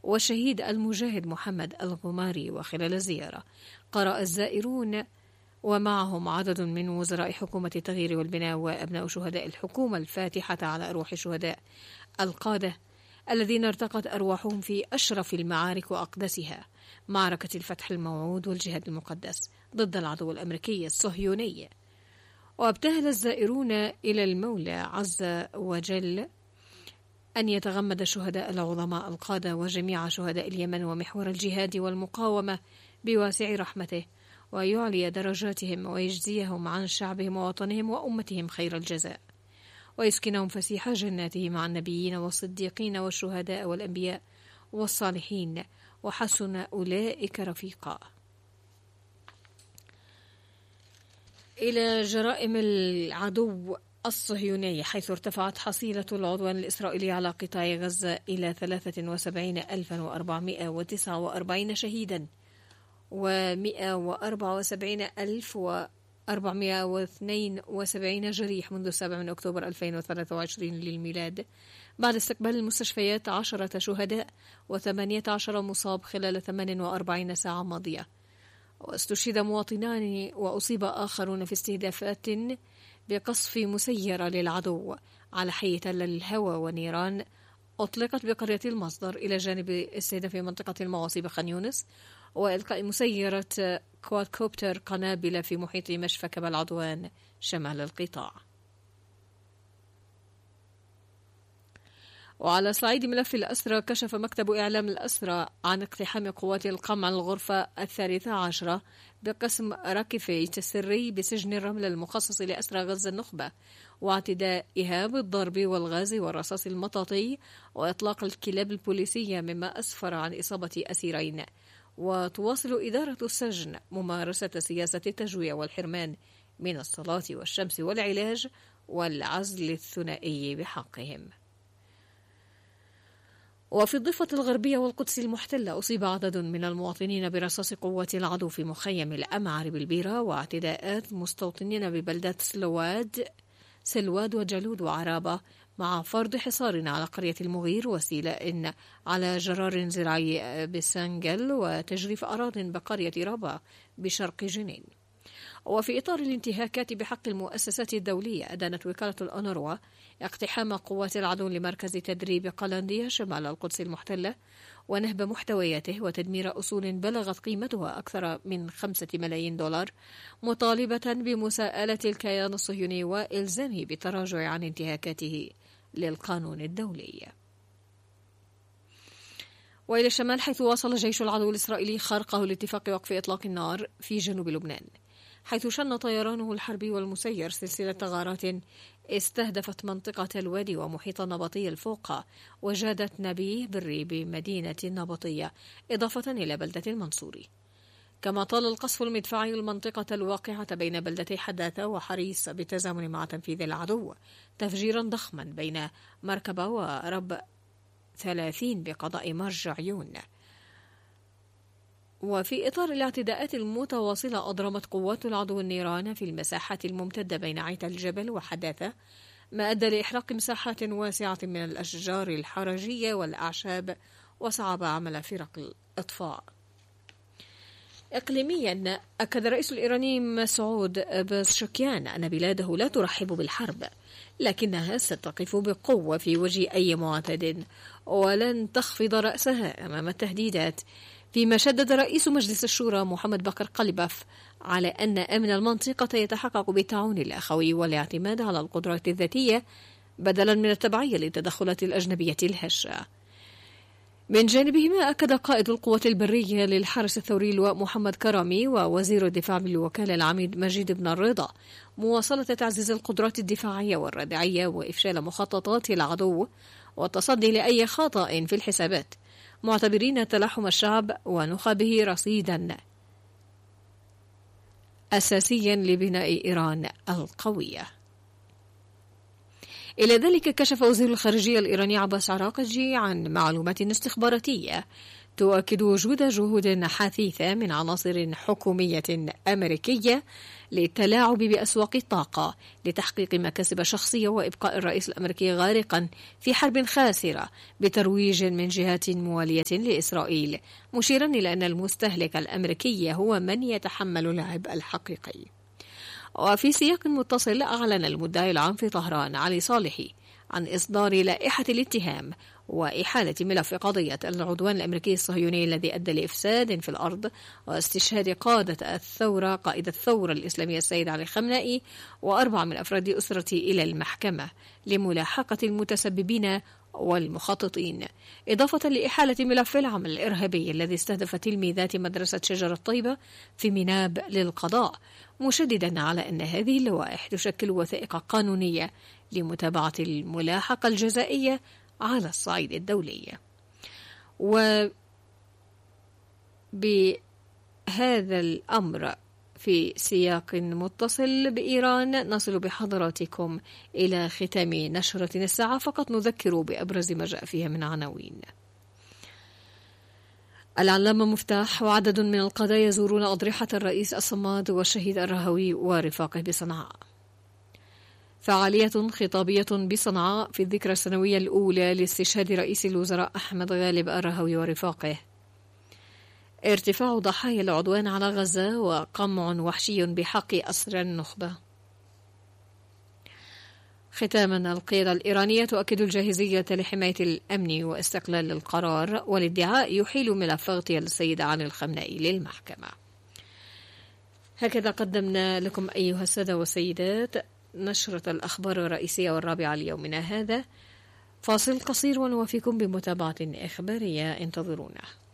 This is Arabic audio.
والشهيد المجاهد محمد الغماري. وخلال الزيارة قرأ الزائرون ومعهم عدد من وزراء حكومة التغيير والبناء وأبناء شهداء الحكومة الفاتحة على أرواح الشهداء القادة الذين ارتقت أرواحهم في أشرف المعارك وأقدسها، معركة الفتح الموعود والجهاد المقدس ضد العدو الأمريكي الصهيوني. وابتهل الزائرون إلى المولى عز وجل أن يتغمد الشهداء العظماء القادة وجميع شهداء اليمن ومحور الجهاد والمقاومة بواسع رحمته، ويعلي درجاتهم ويجزيهم عن شعبهم ووطنهم وأمتهم خير الجزاء، ويسكنهم فسيح جناته مع النبيين والصديقين والشهداء والأنبياء والصالحين، وحسن أولئك رفيقا. إلى جرائم العدو الصهيوني، حيث ارتفعت حصيلة العدوان الإسرائيلي على قطاع غزة إلى 73,449 شهيدا و174,472 جريح منذ 7 من أكتوبر 2023 للميلاد، بعد استقبال المستشفيات 10 شهداء و18 مصاب خلال 48 ساعة ماضية. واستشهد مواطنان وأصيب آخرون في استهدافات بقصف مسيرة للعدو على حي تل الهوى ونيران أطلقت بقرية المصدر، إلى جانب استهداف منطقة المواصي بخان يونس وإلقاء مسيرة كوادكوبتر قنابل في محيط مشفى كبل عدوان شمال القطاع. وعلى صعيد ملف الأسرى، كشف مكتب إعلام الأسرى عن اقتحام قوات القمع الغرفة 13 بقسم راكفيت السري بسجن الرمل المخصص لأسرى غزة النخبة، واعتدائها بالضرب والغاز والرصاص المطاطي وإطلاق الكلاب البوليسية، مما أسفر عن إصابة أسيرين. وتواصل إدارة السجن ممارسة سياسة التجويع والحرمان من الصلاة والشمس والعلاج والعزل الثنائي بحقهم. وفي الضفة الغربية والقدس المحتلة، أصيب عدد من المواطنين برصاص قوات العدو في مخيم الأمعر بالبيرة واعتداءات مستوطنين ببلدات سلواد وجلود وعرابة، مع فرض حصار على قرية المغير واستيلاء على جرار زراعي بسنجل وتجريف أراضٍ بقرية رابا بشرق جنين. وفي إطار الانتهاكات بحق المؤسسات الدولية، أدانت وكالة الأونروا اقتحام قوات العدو لمركز تدريب قلندية شمال القدس المحتلة ونهب محتوياته وتدمير أصول بلغت قيمتها أكثر من 5 ملايين دولار، مطالبة بمساءلة الكيان الصهيوني وإلزامه بالتراجع عن انتهاكاته للقانون الدولي. وإلى الشمال، حيث واصل جيش العدو الإسرائيلي خرقه لاتفاق وقف إطلاق النار في جنوب لبنان، حيث شن طيرانه الحربي والمسير سلسلة غارات استهدفت منطقة الوادي ومحيط النبطية الفوقة وجادت نبيه بري بمدينة النبطية، إضافة إلى بلدة المنصوري. كما طال القصف المدفعي المنطقة الواقعة بين بلدتي حداثة وحريص بالتزامن مع تنفيذ العدو تفجيرا ضخما بين مركبة ورب 30 بقضاء مرج عيون. وفي إطار الاعتداءات المتواصلة، أضرمت قوات العدو النيران في المساحات الممتدة بين عيت الجبل وحداثة، ما أدى لإحراق مساحات واسعة من الأشجار الحرجية والأعشاب وصعب عمل فرق الإطفاء. إقليميا، أكد الرئيس الإيراني مسعود بازشكيان أن بلاده لا ترحب بالحرب، لكنها ستقف بقوة في وجه أي معتد ولن تخفض رأسها أمام التهديدات، فيما شدد رئيس مجلس الشورى محمد بكر قلباف على أن أمن المنطقة يتحقق بالتعاون الأخوي والاعتماد على القدرات الذاتية بدلا من التبعية للتدخلات الأجنبية الهشة. من جانبهما، أكد قائد القوات البرية للحرس الثوري اللواء محمد كرامي ووزير الدفاع بالوكالة العميد مجيد بن الرضا مواصلة تعزيز القدرات الدفاعية والردعية وإفشال مخططات العدو والتصدي لأي خطأ في الحسابات، معتبرين تلاحم الشعب ونخبه رصيدا أساسيا لبناء إيران القوية. إلى ذلك كشف وزير الخارجية الإيراني عباس عراقجي عن معلومات استخباراتية تؤكد وجود جهود حثيثة من عناصر حكومية أمريكية للتلاعب بأسواق الطاقة لتحقيق مكاسب شخصية وإبقاء الرئيس الأمريكي غارقا في حرب خاسرة بترويج من جهات موالية لإسرائيل، مشيرا إلى أن المستهلك الأمريكي هو من يتحمل العبء الحقيقي. وفي سياق متصل أعلن المدعي العام في طهران علي صالحي عن إصدار لائحة الاتهام وإحالة ملف قضية العدوان الأمريكي الصهيوني الذي أدى لإفساد في الأرض واستشهاد قائد الثورة الإسلامية السيد علي خامنئي و4 من أفراد أسرته إلى المحكمة لملاحقة المتسببين والمخططين، إضافة لإحالة ملف العمل الإرهابي الذي استهدف تلميذات مدرسة شجرة طيبة في مناب للقضاء، مشددا على أن هذه اللوائح تشكل وثائق قانونية لمتابعة الملاحقة الجزائية على الصعيد الدولي. وبهذا الأمر في سياق متصل بإيران نصل بحضراتكم إلى ختام نشرة الساعة، فقط نذكر بأبرز ما جاء فيها من عناوين. العلامة مفتاح وعدد من القادة يزورون أضرحة الرئيس الصماد والشهيد الرهوي ورفاقه بصنعاء. فعالية خطابية بصنعاء في الذكرى السنوية الأولى لاستشهاد رئيس الوزراء أحمد غالب الرهوي ورفاقه. ارتفاع ضحايا العدوان على غزة وقمع وحشي بحق أسرى النخبة. ختاما، القيادة الإيرانية تؤكد الجاهزية لحماية الأمن واستقلال القرار، والادعاء يحيل ملف اغتيال السيد علي الخامنئي للمحكمة. هكذا قدمنا لكم أيها السادة والسيدات نشرة الأخبار الرئيسية والرابعة ليومنا هذا. فاصل قصير ونوافيكم بمتابعة إخبارية، انتظرونا.